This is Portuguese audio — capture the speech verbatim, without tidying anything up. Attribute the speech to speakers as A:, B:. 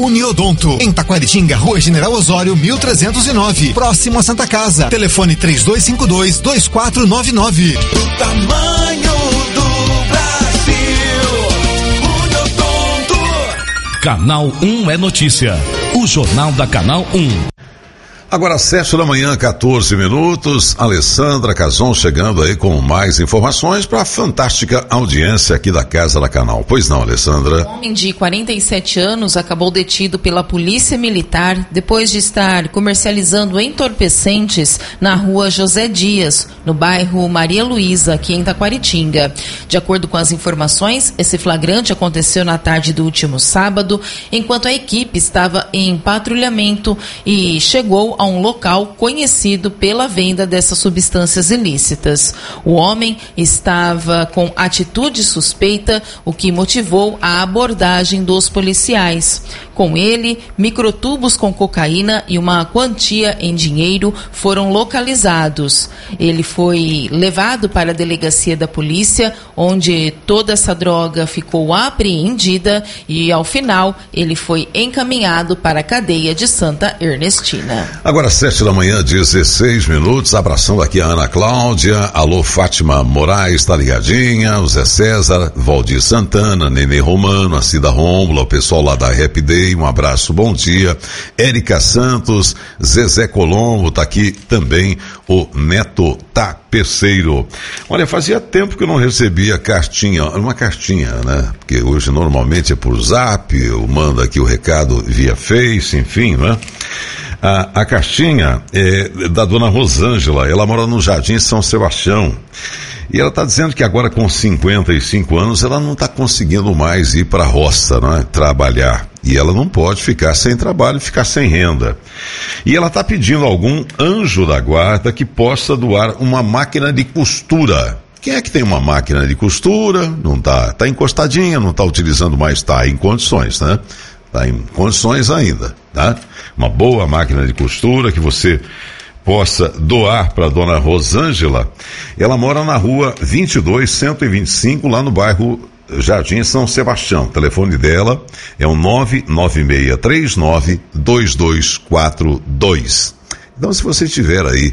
A: Uniodonto, em Taquaritinga, Rua General Osório, mil trezentos e nove, próximo a Santa Casa. Telefone três dois cinco dois, dois quatro nove nove.
B: O tamanho do Brasil, Uniodonto.
C: Canal um é notícia. O Jornal da Canal um.
D: Agora, sete da manhã, quatorze minutos, Alessandra Cazon chegando aí com mais informações para a fantástica audiência aqui da Casa da Canal. Pois não, Alessandra?
E: Um homem de quarenta e sete anos acabou detido pela Polícia Militar depois de estar comercializando entorpecentes na rua José Dias, no bairro Maria Luísa, aqui em Taquaritinga. De acordo com as informações, esse flagrante aconteceu na tarde do último sábado, enquanto a equipe estava em patrulhamento e chegou a um local conhecido pela venda dessas substâncias ilícitas. O homem estava com atitude suspeita, o que motivou a abordagem dos policiais. Com ele, microtubos com cocaína e uma quantia em dinheiro foram localizados. Ele foi levado para a delegacia da polícia, onde toda essa droga ficou apreendida e, ao final, ele foi encaminhado para a cadeia de Santa Ernestina.
D: Agora, sete da manhã, dezesseis minutos, abraçando aqui a Ana Cláudia, alô Fátima Moraes, tá ligadinha, o Zé César, Valdir Santana, Nenê Romano, a Cida Rômula, o pessoal lá da Happy Day, um abraço, bom dia. Érica Santos, Zezé Colombo, tá aqui também o Neto Tapeceiro. Olha, fazia tempo que eu não recebia cartinha, uma cartinha, né? Porque hoje normalmente é por zap, eu mando aqui o recado via Face, enfim, né? A, a cartinha é da dona Rosângela, ela mora no Jardim São Sebastião. E ela está dizendo que agora com cinquenta e cinco anos ela não está conseguindo mais ir para a roça, né, trabalhar. E ela não pode ficar sem trabalho, ficar sem renda. E ela está pedindo a algum anjo da guarda que possa doar uma máquina de costura. Quem é que tem uma máquina de costura? Não está, está encostadinha, não está utilizando mais, está em condições, né? Está em condições ainda, tá? Uma boa máquina de costura que você possa doar para a dona Rosângela. Ela mora na rua vinte e dois, cento e vinte e cinco, lá no bairro Jardim São Sebastião. O telefone dela é o nove nove seis três nove dois dois quatro dois. Então, se você tiver aí